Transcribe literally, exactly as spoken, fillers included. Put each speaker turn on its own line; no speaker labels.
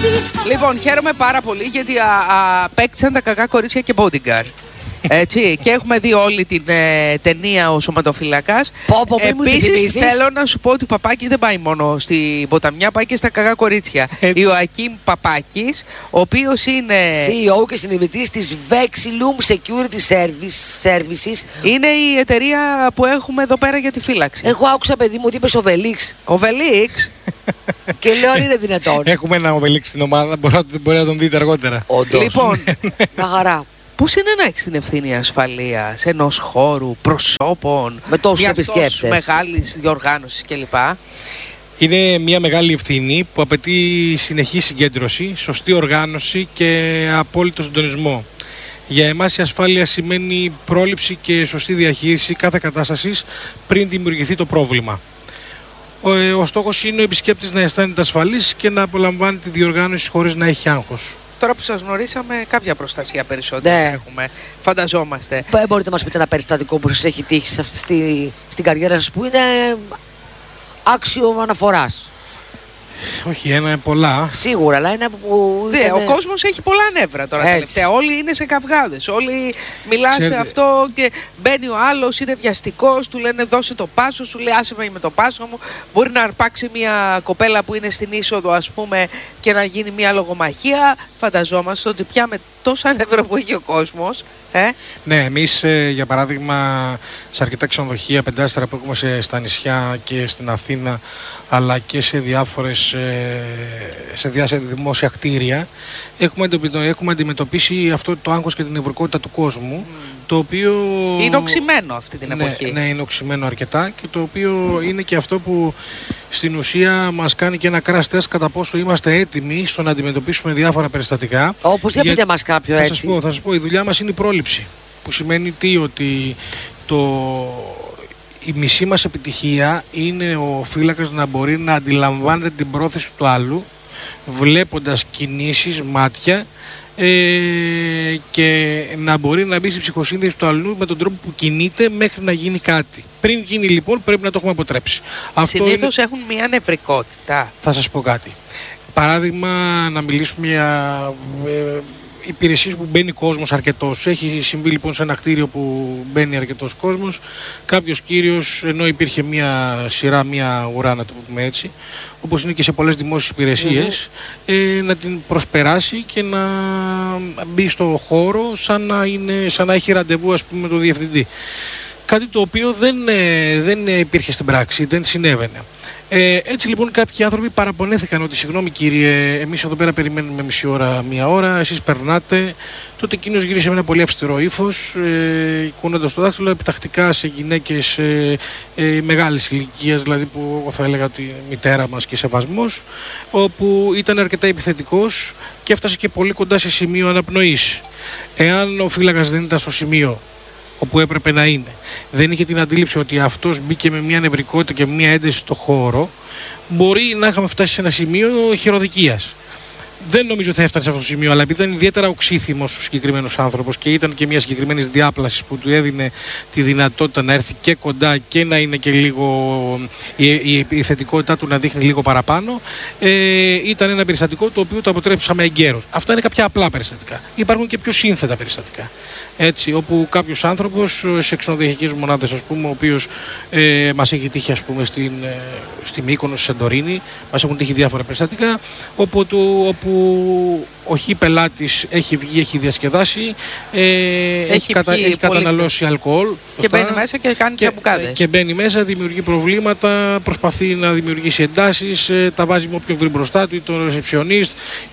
Λοιπόν, χαίρομαι πάρα πολύ γιατί απέκτησαν τα κακά κορίτσια και bodyguard. Έτσι, και έχουμε δει όλη την ε, ταινία ο σωματοφύλακας. Επίσης θέλω να σου πω ότι Παπάκη δεν πάει μόνο στη ποταμιά, πάει και στα κακά κορίτσια. Ε, Ιωακίμ Παπάκης, ο οποίος είναι
σι ι ο και συνειδητής της Vexillum Security Service, Services.
Είναι η εταιρεία που έχουμε εδώ πέρα για τη φύλαξη.
Εγώ άκουσα, παιδί μου, ότι είπες ο Βελίξ.
Ο Βελίξ.
Και λέω, είναι δυνατόν.
Έχουμε ένα ο Βελίξ στην ομάδα, μπορεί να τον δείτε αργότερα.
Όντως.
Λοιπόν,
μια χαρά.
Πώς είναι να έχεις την ευθύνη ασφαλείας ενός χώρου, προσώπων,
με τόσους επισκέπτες,
μεγάλης διοργάνωσης κλπ?
Είναι μια μεγάλη ευθύνη που απαιτεί συνεχή συγκέντρωση, σωστή οργάνωση και απόλυτο συντονισμό. Για εμάς η ασφάλεια σημαίνει πρόληψη και σωστή διαχείριση κάθε κατάστασης πριν δημιουργηθεί το πρόβλημα. Ο, ο στόχος είναι ο επισκέπτης να αισθάνεται ασφαλής και να απολαμβάνει τη διοργάνωση χωρίς να έχει άγχος.
Τώρα που σας γνωρίσαμε, κάποια προστασία περισσότερη
ναι.
έχουμε, φανταζόμαστε.
Π, μπορείτε να μας πείτε ένα περιστατικό που σας έχει τύχει στη, στην καριέρα σας που είναι άξιο αναφοράς?
Όχι, ένα, πολλά.
Σίγουρα, αλλά ένα που.
Δε,
ήταν...
Ο κόσμος έχει πολλά νεύρα τώρα
Έτσι.
τελευταία. Όλοι είναι σε καυγάδες. Όλοι μιλάνε
Ξέρετε...
σε αυτό και μπαίνει ο άλλος, είναι βιαστικός. Του λένε δώσε το πάσο, σου λέει άσε με με το πάσο μου. Μπορεί να αρπάξει μια κοπέλα που είναι στην είσοδο, ας πούμε, και να γίνει μια λογομαχία. Φανταζόμαστε ότι πια με τόσα νεύρα που έχει ο κόσμος. Ε?
Ναι, εμείς ε, για παράδειγμα σε αρκετά ξενοδοχεία πεντάστερα που έχουμε σε, στα νησιά και στην Αθήνα, αλλά και σε διάφορες ε, σε διάφορα δημόσια κτίρια έχουμε, έχουμε αντιμετωπίσει αυτό το άγχος και την νευρικότητα του κόσμου, mm. το οποίο
είναι οξυμένο αυτή την
ναι,
εποχή.
Ναι, είναι οξυμένο αρκετά και το οποίο είναι και αυτό που στην ουσία μας κάνει και ένα crash test κατά πόσο είμαστε έτοιμοι στο να αντιμετωπίσουμε διάφορα περιστατικά.
Όπως για πείτε μας κάποιο έτσι.
Θα σας πω, θα σας πω, η δουλειά μας είναι η πρόληψη, που σημαίνει τι, ότι το... η μισή μας επιτυχία είναι ο φύλακας να μπορεί να αντιλαμβάνεται την πρόθεση του άλλου, βλέποντας κινήσεις, μάτια, ε, και να μπορεί να μπει στη ψυχοσύνδεση του αλλού με τον τρόπο που κινείται μέχρι να γίνει κάτι. Πριν γίνει λοιπόν πρέπει να το έχουμε αποτρέψει.
Συνήθως είναι... έχουν μια νευρικότητα.
Θα σας πω κάτι. Παράδειγμα, να μιλήσουμε για ε, υπηρεσίες που μπαίνει κόσμος αρκετός. Έχει συμβεί λοιπόν σε ένα κτίριο που μπαίνει αρκετός κόσμος. Κάποιος κύριος, ενώ υπήρχε μια σειρά, μια ουρά να το πούμε έτσι, όπως είναι και σε πολλές δημόσιες υπηρεσίες, mm-hmm. ε, να την προσπεράσει και να μπει στο χώρο σαν να, είναι, σαν να έχει ραντεβού, ας πούμε, με τον διευθυντή. Κάτι το οποίο δεν, δεν υπήρχε στην πράξη, δεν συνέβαινε. Ε, έτσι λοιπόν κάποιοι άνθρωποι παραπονέθηκαν ότι συγγνώμη κύριε, εμείς εδώ πέρα περιμένουμε μισή ώρα, μία ώρα, εσείς περνάτε. Τότε εκείνος γύρισε με ένα πολύ αυστηρό ύφος, ε, κουνώντας το δάχτυλο επιτακτικά σε γυναίκες ε, ε, μεγάλης ηλικίας, δηλαδή που εγώ θα έλεγα τη μητέρα μας και σεβασμός, όπου ήταν αρκετά επιθετικός και έφτασε και πολύ κοντά σε σημείο αναπνοής. Εάν ο φύλακας δεν ήταν στο σημείο όπου έπρεπε να είναι, δεν είχε την αντίληψη ότι αυτός μπήκε με μια νευρικότητα και μια ένταση στο χώρο, μπορεί να είχαμε φτάσει σε ένα σημείο χειροδικίας. Δεν νομίζω ότι θα έφτανε σε αυτό το σημείο, αλλά επειδή ήταν ιδιαίτερα οξύθυμος ο συγκεκριμένος άνθρωπος και ήταν και μια συγκεκριμένη διάπλαση που του έδινε τη δυνατότητα να έρθει και κοντά και να είναι και λίγο η, η θετικότητά του να δείχνει λίγο παραπάνω, ε, ήταν ένα περιστατικό το οποίο το αποτρέψαμε εγκαίρως. Αυτά είναι κάποια απλά περιστατικά. Υπάρχουν και πιο σύνθετα περιστατικά. Έτσι, όπου κάποιος άνθρωπος σε ξενοδοχειακές μονάδες, ας πούμε, ο οποίος ε, μας έχει τύχει, ας πούμε, στην, ε, στη Μύκονο, στη Σαντορίνη, μας έχουν τύχει διάφορα περιστατικά, όπου, το, όπου ο χι πελάτης έχει βγει, έχει διασκεδάσει, ε, έχει, έχει, κατα, έχει καταναλώσει αλκοόλ
και μπαίνει μέσα και κάνει τσαμπουκάδες.
Και μπαίνει μέσα, δημιουργεί προβλήματα, προσπαθεί να δημιουργήσει εντάσεις, ε, τα βάζει με όποιον βρει μπροστά του ή τον ρεσεψιονίστ.